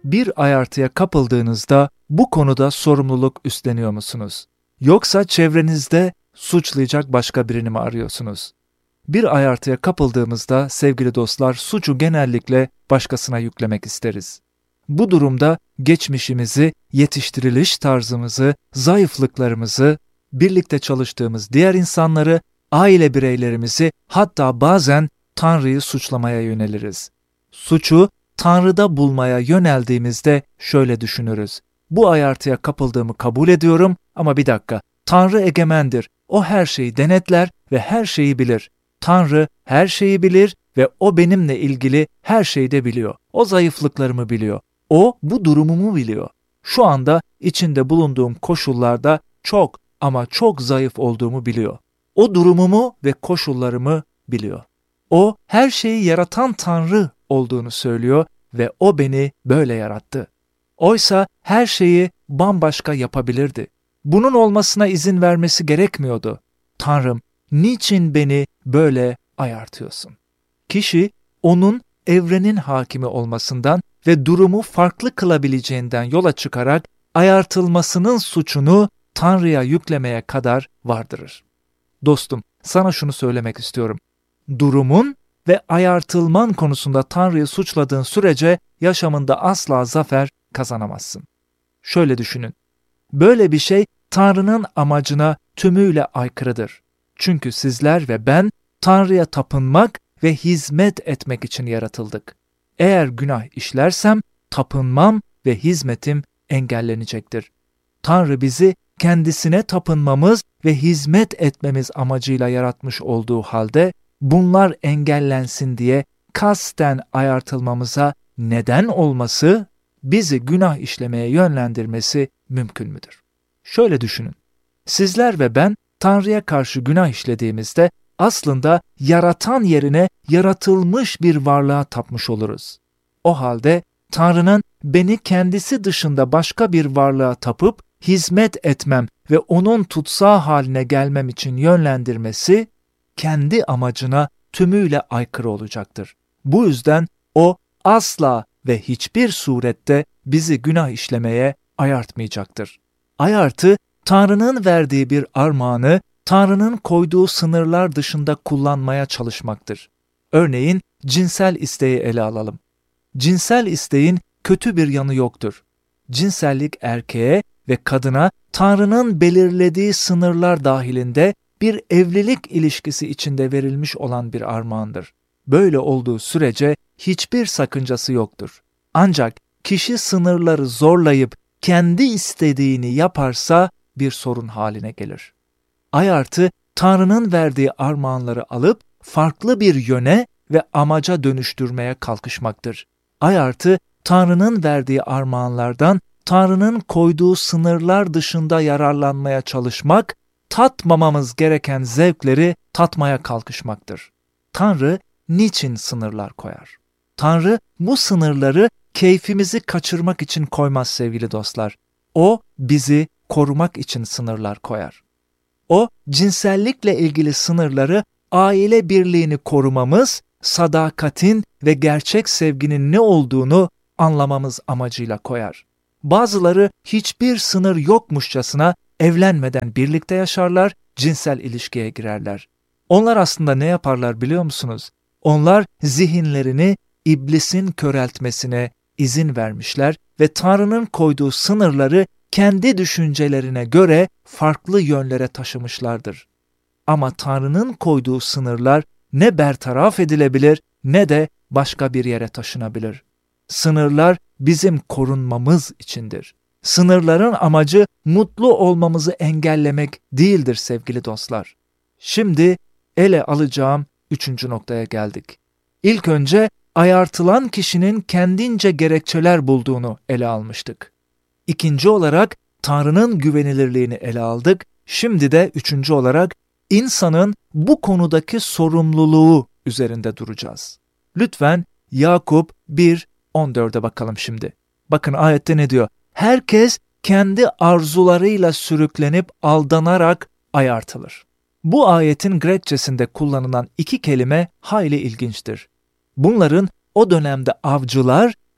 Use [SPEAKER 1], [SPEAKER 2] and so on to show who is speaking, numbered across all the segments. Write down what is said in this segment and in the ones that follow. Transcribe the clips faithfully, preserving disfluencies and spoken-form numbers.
[SPEAKER 1] Bir ayartıya kapıldığınızda bu konuda sorumluluk üstleniyor musunuz? Yoksa çevrenizde suçlayacak başka birini mi arıyorsunuz? Bir ayartıya kapıldığımızda sevgili dostlar suçu genellikle başkasına yüklemek isteriz. Bu durumda geçmişimizi, yetiştiriliş tarzımızı, zayıflıklarımızı, birlikte çalıştığımız diğer insanları, aile bireylerimizi, hatta bazen Tanrı'yı suçlamaya yöneliriz. Suçu Tanrı'da bulmaya yöneldiğimizde şöyle düşünürüz. Bu ayartıya kapıldığımı kabul ediyorum ama bir dakika, Tanrı egemendir. O her şeyi denetler ve her şeyi bilir. Tanrı her şeyi bilir ve O benimle ilgili her şeyi de biliyor. O zayıflıklarımı biliyor. O bu durumumu biliyor. Şu anda içinde bulunduğum koşullarda çok ama çok zayıf olduğumu biliyor. O durumumu ve koşullarımı biliyor. O her şeyi yaratan Tanrı olduğunu söylüyor ve O beni böyle yarattı. Oysa her şeyi bambaşka yapabilirdi. Bunun olmasına izin vermesi gerekmiyordu. Tanrım, niçin beni böyle ayartıyorsun? Kişi, onun evrenin hakimi olmasından ve durumu farklı kılabileceğinden yola çıkarak ayartılmasının suçunu Tanrı'ya yüklemeye kadar vardırır. Dostum, sana şunu söylemek istiyorum. Durumun ve ayartılman konusunda Tanrı'yı suçladığın sürece yaşamında asla zafer kazanamazsın. Şöyle düşünün. Böyle bir şey Tanrı'nın amacına tümüyle aykırıdır. Çünkü sizler ve ben Tanrı'ya tapınmak ve hizmet etmek için yaratıldık. Eğer günah işlersem tapınmam ve hizmetim engellenecektir. Tanrı bizi kendisine tapınmamız ve hizmet etmemiz amacıyla yaratmış olduğu halde bunlar engellensin diye kasten ayartılmamıza neden olması, bizi günah işlemeye yönlendirmesi mümkün müdür? Şöyle düşünün. Sizler ve ben Tanrı'ya karşı günah işlediğimizde aslında yaratan yerine yaratılmış bir varlığa tapmış oluruz. O halde Tanrı'nın beni kendisi dışında başka bir varlığa tapıp hizmet etmem ve onun tutsağı haline gelmem için yönlendirmesi kendi amacına tümüyle aykırı olacaktır. Bu yüzden O asla ve hiçbir surette bizi günah işlemeye ayartmayacaktır. Ayartı, Tanrı'nın verdiği bir armağanı Tanrı'nın koyduğu sınırlar dışında kullanmaya çalışmaktır. Örneğin cinsel isteği ele alalım. Cinsel isteğin kötü bir yanı yoktur. Cinsellik erkeğe ve kadına Tanrı'nın belirlediği sınırlar dahilinde bir evlilik ilişkisi içinde verilmiş olan bir armağandır. Böyle olduğu sürece hiçbir sakıncası yoktur. Ancak kişi sınırları zorlayıp kendi istediğini yaparsa bir sorun haline gelir. Ayartı, Tanrı'nın verdiği armağanları alıp farklı bir yöne ve amaca dönüştürmeye kalkışmaktır. Ayartı, Tanrı'nın verdiği armağanlardan Tanrı'nın koyduğu sınırlar dışında yararlanmaya çalışmak, tatmamamız gereken zevkleri tatmaya kalkışmaktır. Tanrı niçin sınırlar koyar? Tanrı bu sınırları keyfimizi kaçırmak için koymaz sevgili dostlar. O bizi korumak için sınırlar koyar. O cinsellikle ilgili sınırları aile birliğini korumamız, sadakatin ve gerçek sevginin ne olduğunu anlamamız amacıyla koyar. Bazıları hiçbir sınır yokmuşçasına evlenmeden birlikte yaşarlar, cinsel ilişkiye girerler. Onlar aslında ne yaparlar biliyor musunuz? Onlar zihinlerini iblisin köreltmesine izin vermişler ve Tanrı'nın koyduğu sınırları kendi düşüncelerine göre farklı yönlere taşımışlardır. Ama Tanrı'nın koyduğu sınırlar ne bertaraf edilebilir ne de başka bir yere taşınabilir. Sınırlar bizim korunmamız içindir. Sınırların amacı mutlu olmamızı engellemek değildir sevgili dostlar. Şimdi ele alacağım üçüncü noktaya geldik. İlk önce ayartılan kişinin kendince gerekçeler bulduğunu ele almıştık. İkinci olarak Tanrı'nın güvenilirliğini ele aldık. Şimdi de üçüncü olarak insanın bu konudaki sorumluluğu üzerinde duracağız. Lütfen Yakup bir on dörde bakalım şimdi. Bakın ayette ne diyor? Herkes kendi arzularıyla sürüklenip aldanarak ayartılır. Bu ayetin Grekçesinde kullanılan iki kelime hayli ilginçtir. Bunların o dönemde avcılar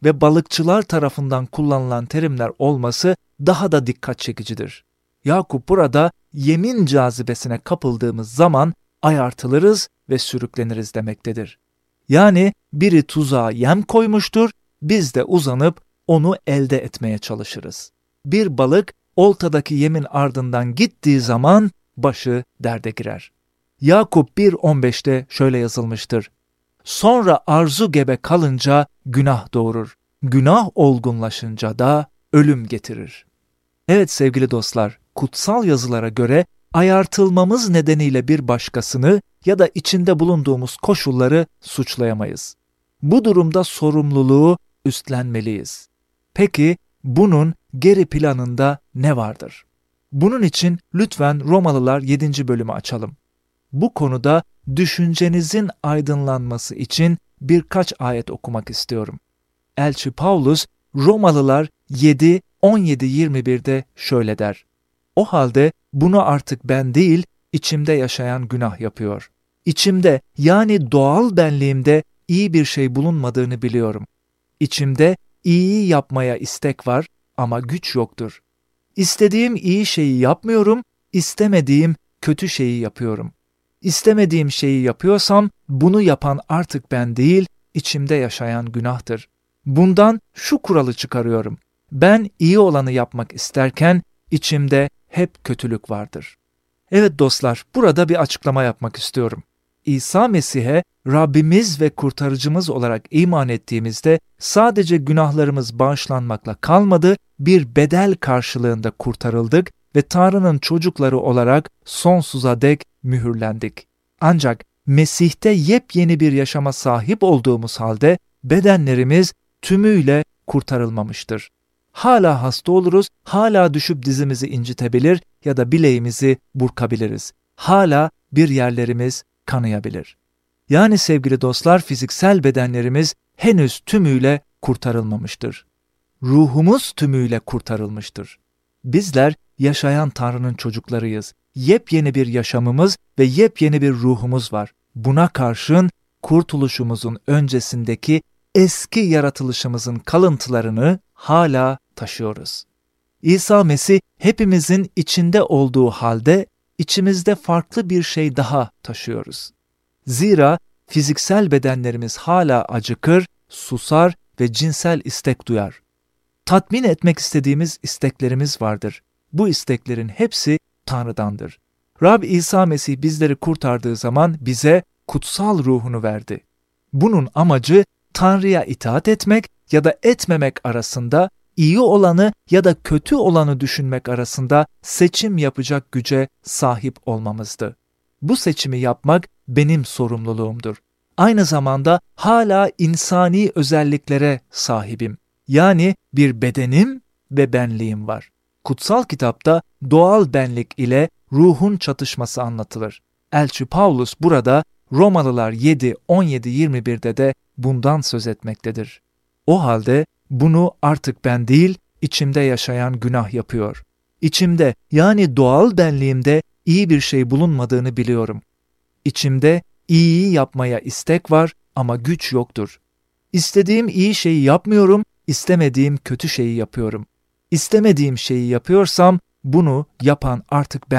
[SPEAKER 1] ve balıkçılar tarafından kullanılan terimler olması daha da dikkat çekicidir. Yakup burada yemin cazibesine kapıldığımız zaman ayartılırız ve sürükleniriz demektedir. Yani biri tuzağa yem koymuştur, biz de uzanıp onu elde etmeye çalışırız. Bir balık oltadaki yemin ardından gittiği zaman başı derde girer. Yakup bir on beşte şöyle yazılmıştır: Sonra arzu gebe kalınca günah doğurur. Günah olgunlaşınca da ölüm getirir. Evet sevgili dostlar, kutsal yazılara göre ayartılmamız nedeniyle bir başkasını ya da içinde bulunduğumuz koşulları suçlayamayız. Bu durumda sorumluluğu üstlenmeliyiz. Peki bunun geri planında ne vardır? Bunun için lütfen Romalılar yedinci bölümü açalım. Bu konuda düşüncenizin aydınlanması için birkaç ayet okumak istiyorum. Elçi Pavlus Romalılar yedi on yedi yirmi birde şöyle der: O halde bunu artık ben değil, içimde yaşayan günah yapıyor. İçimde, yani doğal benliğimde iyi bir şey bulunmadığını biliyorum. İçimde iyiyi yapmaya istek var ama güç yoktur. İstediğim iyi şeyi yapmıyorum, istemediğim kötü şeyi yapıyorum. İstemediğim şeyi yapıyorsam bunu yapan artık ben değil, içimde yaşayan günahtır. Bundan şu kuralı çıkarıyorum: Ben iyi olanı yapmak isterken içimde hep kötülük vardır. Evet dostlar, burada bir açıklama yapmak istiyorum. İsa Mesih'e Rabbimiz ve kurtarıcımız olarak iman ettiğimizde sadece günahlarımız bağışlanmakla kalmadı, bir bedel karşılığında kurtarıldık ve Tanrı'nın çocukları olarak sonsuza dek mühürlendik. Ancak Mesih'te yepyeni bir yaşama sahip olduğumuz halde bedenlerimiz tümüyle kurtarılmamıştır. Hala hasta oluruz, hala düşüp dizimizi incitebilir ya da bileğimizi burkabiliriz. Hala bir yerlerimiz kanayabilir. Yani sevgili dostlar, fiziksel bedenlerimiz henüz tümüyle kurtarılmamıştır. Ruhumuz tümüyle kurtarılmıştır. Bizler yaşayan Tanrı'nın çocuklarıyız. Yepyeni bir yaşamımız ve yepyeni bir ruhumuz var. Buna karşın kurtuluşumuzun öncesindeki eski yaratılışımızın kalıntılarını hala taşıyoruz. İsa Mesih hepimizin içinde olduğu halde içimizde farklı bir şey daha taşıyoruz. Zira fiziksel bedenlerimiz hala acıkır, susar ve cinsel istek duyar. Tatmin etmek istediğimiz isteklerimiz vardır. Bu isteklerin hepsi Tanrı'dandır. Rab İsa Mesih bizleri kurtardığı zaman bize kutsal ruhunu verdi. Bunun amacı Tanrı'ya itaat etmek ya da etmemek arasında, iyi olanı ya da kötü olanı düşünmek arasında seçim yapacak güce sahip olmamızdı. Bu seçimi yapmak benim sorumluluğumdur. Aynı zamanda hala insani özelliklere sahibim. Yani bir bedenim ve benliğim var. Kutsal kitapta doğal benlik ile ruhun çatışması anlatılır. Elçi Pavlus burada Romalılar yedi on yedi yirmi birde de bundan söz etmektedir. O halde bunu artık ben değil, içimde yaşayan günah yapıyor. İçimde, yani doğal benliğimde iyi bir şey bulunmadığını biliyorum. İçimde iyiyi yapmaya istek var ama güç yoktur. İstediğim iyi şeyi yapmıyorum, istemediğim kötü şeyi yapıyorum. İstemediğim şeyi yapıyorsam bunu yapan artık ben